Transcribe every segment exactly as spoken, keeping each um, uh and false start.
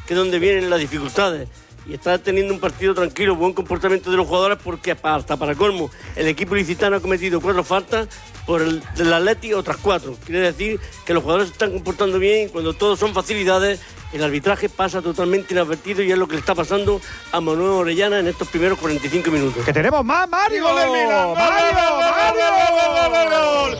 que es donde vienen las dificultades. Y está teniendo un partido tranquilo, buen comportamiento de los jugadores, porque hasta para colmo el equipo ilicitano ha cometido cuatro faltas, por el del Atleti otras cuatro. Quiere decir que los jugadores se están comportando bien y cuando todos son facilidades, el arbitraje pasa totalmente inadvertido y es lo que le está pasando a Manuel Orellana en estos primeros cuarenta y cinco minutos. ¡Que tenemos más, Mario! ¡Gol del Milan! ¡Mario! ¡Mario!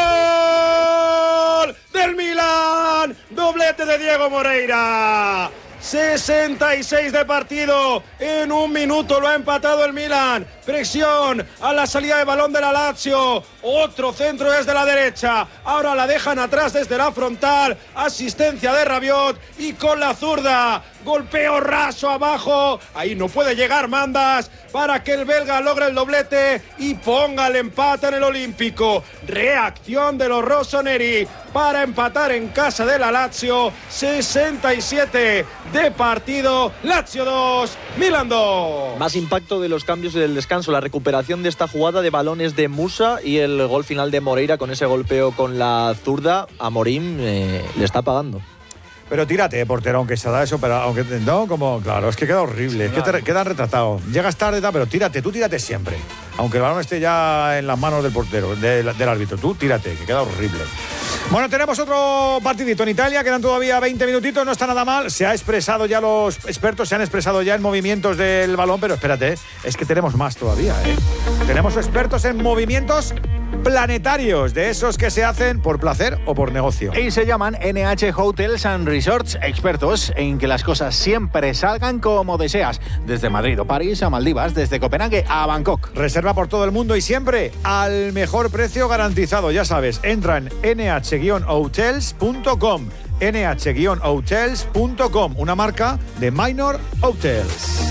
¡Gol del Milan! ¡Doblete de Diego Moreira! sesenta y seis de partido, en un minuto lo ha empatado el Milan. Presión a la salida de balón de la Lazio, otro centro desde la derecha, ahora la dejan atrás desde la frontal, asistencia de Rabiot y con la zurda, golpeo raso abajo, ahí no puede llegar Mandas para que el belga logre el doblete y ponga el empate en el Olímpico. Reacción de los rossoneri para empatar en casa de la Lazio. Sesenta y siete de partido, Lazio dos, Milan dos. Más impacto de los cambios del descanso, la recuperación de esta jugada de balones de Musa y el gol final de Moreira con ese golpeo con la zurda. A Amorim eh, le está pagando. Pero tírate, portero, aunque se da eso, pero aunque no, como, claro, es que queda horrible, es que te quedan retratados. Llegas tarde, pero tírate, tú tírate siempre. Aunque el balón esté ya en las manos del portero, del, del árbitro, tú tírate, que queda horrible. Bueno, tenemos otro partidito en Italia, quedan todavía veinte minutitos, no está nada mal. Se ha expresado ya, los expertos se han expresado ya en movimientos del balón, pero espérate, es que tenemos más todavía, ¿eh? Tenemos expertos en movimientos planetarios, de esos que se hacen por placer o por negocio. Y se llaman N H Hotels and Resorts, expertos en que las cosas siempre salgan como deseas, desde Madrid o París a Maldivas, desde Copenhague a Bangkok. Reserva por todo el mundo y siempre al mejor precio garantizado, ya sabes, entra en n h hotels punto com, n h hotels punto com, una marca de Minor Hotels.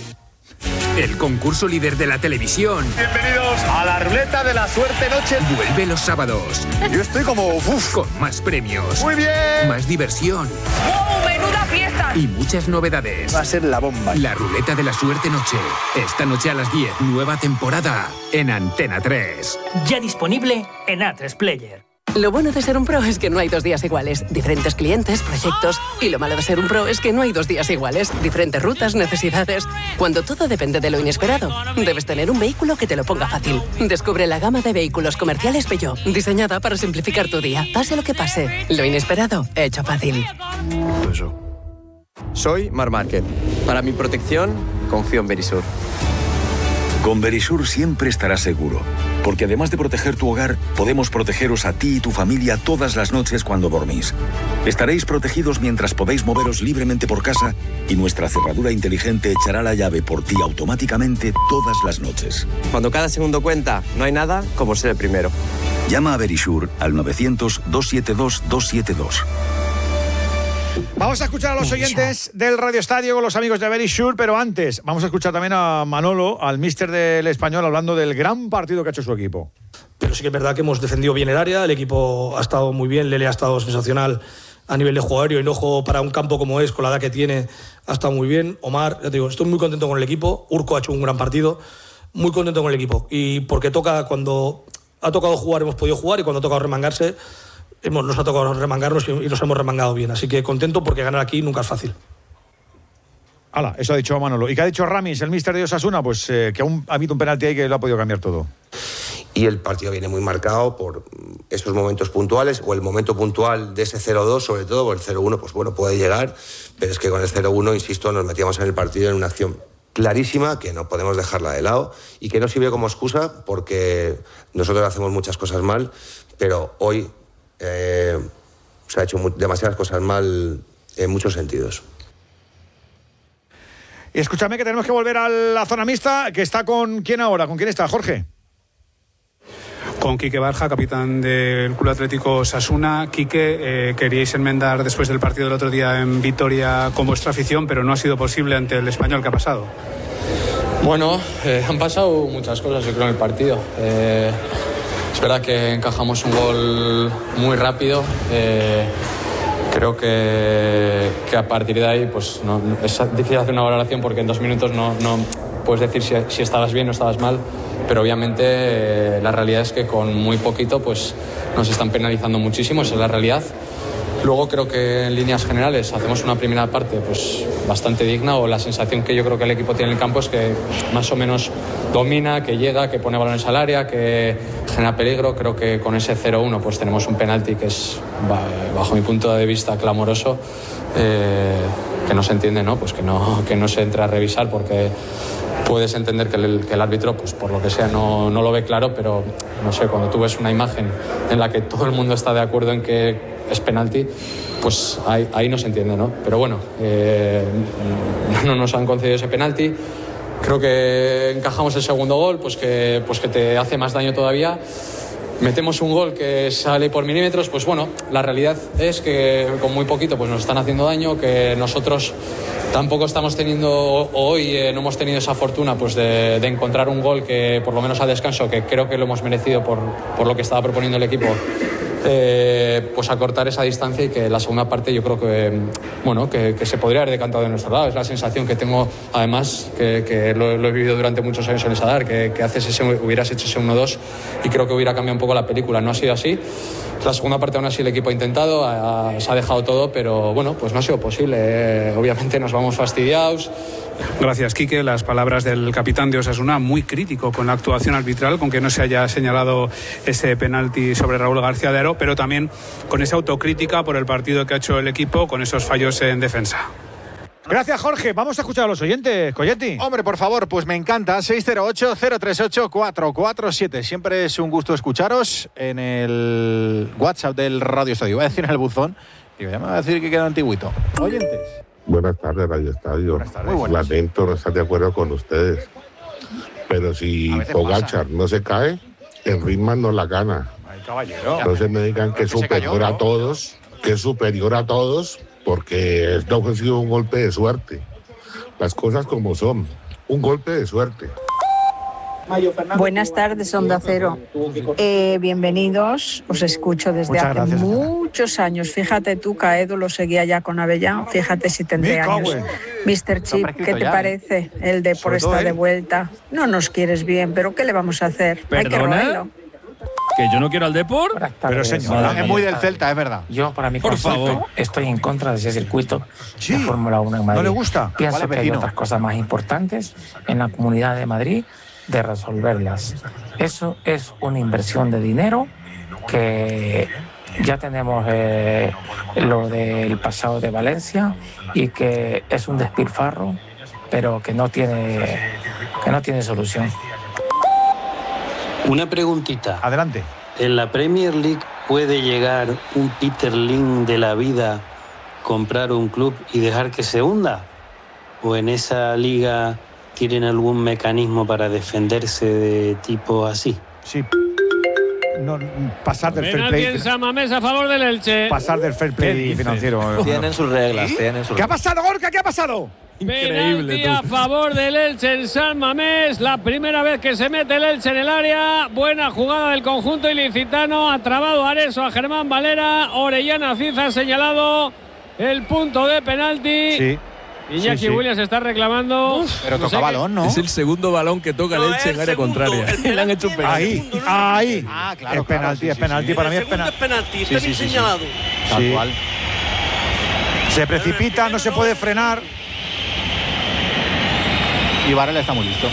El concurso líder de la televisión. Bienvenidos a la ruleta de la suerte noche. Vuelve los sábados. Yo estoy como uf. Con más premios. Muy bien. Más diversión. ¡Wow! ¡Menuda fiesta! Y muchas novedades. Va a ser la bomba. La ruleta de la suerte noche. Esta noche a las diez. Nueva temporada en Antena tres. Ya disponible en A tres Player. Lo bueno de ser un pro es que no hay dos días iguales. Diferentes clientes, proyectos. Y lo malo de ser un pro es que no hay dos días iguales. Diferentes rutas, necesidades. Cuando todo depende de lo inesperado, debes tener un vehículo que te lo ponga fácil. Descubre la gama de vehículos comerciales Peugeot, diseñada para simplificar tu día. Pase lo que pase, lo inesperado, hecho fácil. Soy Marc Márquez. Para mi protección, confío en Verisur. Con Verisur siempre estarás seguro, porque además de proteger tu hogar, podemos protegeros a ti y tu familia todas las noches cuando dormís. Estaréis protegidos mientras podéis moveros libremente por casa y nuestra cerradura inteligente echará la llave por ti automáticamente todas las noches. Cuando cada segundo cuenta, no hay nada como ser el primero. Llama a Verisur al novecientos, doscientos setenta y dos, doscientos setenta y dos. Vamos a escuchar a los oyentes del Radio Estadio con los amigos de Verisur, pero antes vamos a escuchar también a Manolo, al míster del Español, hablando del gran partido que ha hecho su equipo. Pero sí que es verdad que hemos defendido bien el área, el equipo ha estado muy bien, Lele ha estado sensacional a nivel de juego aéreo y el ojo para un campo como es, con la edad que tiene, ha estado muy bien. Omar, ya te digo, estoy muy contento con el equipo, Urco ha hecho un gran partido, muy contento con el equipo. Y porque toca, cuando ha tocado jugar hemos podido jugar y cuando ha tocado remangarse, hemos, nos ha tocado remangarnos y, y nos hemos remangado bien. Así que contento porque ganar aquí nunca es fácil. Hala, eso ha dicho Manolo. ¿Y qué ha dicho Ramis, el míster de Osasuna? Pues eh, que aún ha habido un penalti ahí que lo ha podido cambiar todo. Y el partido viene muy marcado por esos momentos puntuales, o el momento puntual de ese cero dos, sobre todo, porque el cero uno, pues bueno, puede llegar, pero es que con el cero uno, insisto, nos metíamos en el partido en una acción clarísima que no podemos dejarla de lado y que no sirve como excusa porque nosotros hacemos muchas cosas mal, pero hoy eh, se ha hecho demasiadas cosas mal en muchos sentidos. Y escúchame que tenemos que volver a la zona mixta, que está con ¿quién ahora? ¿Con quién está, Jorge? Con Quique Barja, capitán del Club Atlético Osasuna. Quique, eh, queríais enmendar después del partido del otro día en Vitoria con vuestra afición, pero no ha sido posible ante el Español. ¿Qué ha pasado? Bueno, eh, han pasado muchas cosas, yo creo, en el partido. Eh, es verdad que encajamos un gol muy rápido. Eh, creo que, que a partir de ahí pues no, no, es difícil hacer una valoración porque en dos minutos no, no puedes decir si, si estabas bien o estabas mal. Pero obviamente eh, la realidad es que con muy poquito pues nos están penalizando muchísimo, esa es la realidad. Luego creo que en líneas generales hacemos una primera parte pues bastante digna, o la sensación que yo creo que el equipo tiene en el campo es que más o menos domina, que llega, que pone balones al área, que genera peligro. Creo que con ese cero uno pues tenemos un penalti que es, bajo mi punto de vista, clamoroso, eh, que no se entiende, ¿no? Pues que no, que no se entra a revisar, porque puedes entender que el, que el árbitro, pues por lo que sea, no, no lo ve claro, pero no sé, cuando tú ves una imagen en la que todo el mundo está de acuerdo en que es penalti, pues ahí, ahí no se entiende, ¿no? Pero bueno, eh, no nos han concedido ese penalti. Creo que encajamos el segundo gol, pues que, pues que te hace más daño todavía. Metemos un gol que sale por milímetros, pues bueno, la realidad es que con muy poquito pues nos están haciendo daño, que nosotros tampoco estamos teniendo, hoy eh, no hemos tenido esa fortuna pues de, de encontrar un gol que por lo menos al descanso, que creo que lo hemos merecido por, por lo que estaba proponiendo el equipo, eh, pues acortar esa distancia, y que la segunda parte yo creo que, bueno, que, que se podría haber decantado de nuestro lado. Es la sensación que tengo, además, que, que lo, lo he vivido durante muchos años en el Sadar, que, que haces ese, hubieras hecho ese uno dos y creo que hubiera cambiado un poco la película. No ha sido así. La segunda parte aún así el equipo ha intentado, ha, se ha dejado todo, pero bueno, pues no ha sido posible. Eh, obviamente nos vamos fastidiados. Gracias, Quique. Las palabras del capitán de Osasuna, muy crítico con la actuación arbitral, con que no se haya señalado ese penalti sobre Raúl García de Haro, pero también con esa autocrítica por el partido que ha hecho el equipo, con esos fallos en defensa. Gracias, Jorge. Vamos a escuchar a los oyentes, Colletti. Hombre, por favor, pues me encanta. seis cero ocho, cero tres ocho, cuatro cuatro siete. Siempre es un gusto escucharos en el WhatsApp del Radio Estadio. Voy a decir en el buzón. Digo, ya me va a decir que queda antiguito. Oyentes. Buenas tardes, Radio Estadio. Buenas tardes. Muy buenas. Lamento no estar de acuerdo con ustedes. Pero si Pogačar no se cae, el Ritman no la gana. Ay, caballero. Entonces me digan que es superior a todos, que es superior a todos, porque no ha sido un golpe de suerte. Las cosas como son. Un golpe de suerte. Buenas tardes, Onda Cero. Eh, bienvenidos, os escucho desde Muchas hace gracias, muchos años. Fíjate tú, Caedo lo seguía ya con Avellán, fíjate si tendré años. mister Chip, ¿qué te parece? El de por está de vuelta. No nos quieres bien, pero ¿qué le vamos a hacer? Hay que robarlo. ¿Que yo no quiero al Depor? Pero señora, es muy del Celta, es verdad. Yo, para mi Por concepto, favor. estoy en contra de ese circuito Sí. de Fórmula uno en Madrid. ¿No le gusta? Pienso Vale, que hay vecino. otras cosas más importantes en la Comunidad de Madrid de resolverlas. Eso es una inversión de dinero que ya tenemos eh, lo del pasado de Valencia, y que es un despilfarro, pero que no tiene, que no tiene solución. Una preguntita. Adelante. ¿En la Premier League puede llegar un Peter Lim de la vida, comprar un club y dejar que se hunda? ¿O en esa liga tienen algún mecanismo para defenderse de tipos así? Sí. No, pasar del fair Penalti play. en San Mamés a favor del Elche. Pasar del fair play financiero. Tienen sus reglas, tienen sus ¿Qué ha reglas. pasado, Gorka? ¿Qué ha pasado? Penalti a favor del Elche en San Mamés. La primera vez que se mete el Elche en el área. Buena jugada del conjunto ilicitano. Ha trabado Areso a Germán Valera. Orellana Ciza ha señalado el punto de penalti. Sí. Iñaki Sí, sí. Williams está reclamando. Pero toca balón, ¿no? Es el segundo balón que toca el Elche en área contraria. Le han hecho un penalti. Ahí, ahí. Ah, claro, es penalti, claro, es sí, penalti. sí, Para mí El es segundo penalti. es penalti, está Sí, bien sí, sí, sí. señalado. Tal Sí. cual. Se precipita, no se puede frenar. Y Varela está muy listo.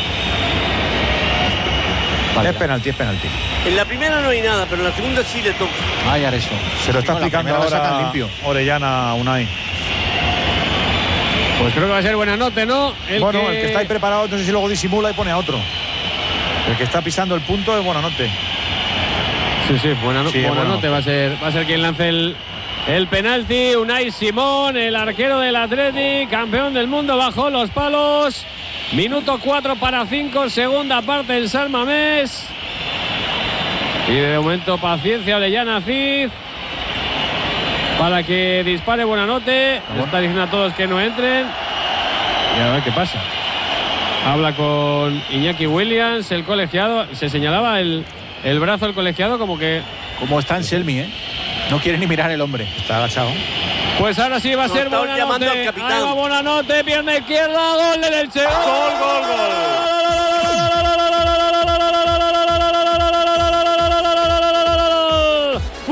Vale. Es penalti, es penalti. En la primera no hay nada, pero en la segunda sí le toca. Ay, Areso. Se lo está No, la explicando primera la sacan ahora limpio. Orellana a Unai. Pues creo que va a ser buena nota, ¿no? El bueno, que... el que está ahí preparado, no sé si luego disimula y pone a otro. El que está pisando el punto es Buenanote. Sí, sí, buena, no- Sí, buena bueno. nota. Va a ser, va a ser quien lance el, el penalti. Unai Simón, el arquero del Athletic, campeón del mundo, bajó los palos. Minuto cuatro para cinco, segunda parte en San Mamés. Y de momento paciencia Orellana Cid para que dispare Buenanote. Le está diciendo a todos que no entren. Y a ver qué pasa. Habla con Iñaki Williams, el colegiado. Se señalaba el, el brazo del colegiado como que... Como está en Selmi, ¿eh? No quiere ni mirar el hombre. Está agachado. Pues ahora sí va a Lo ser estaban llamando Buenanote. al capitán. Ahí va Buenanote, pierna izquierda, gol del Elche. ¡Gol, gol, gol!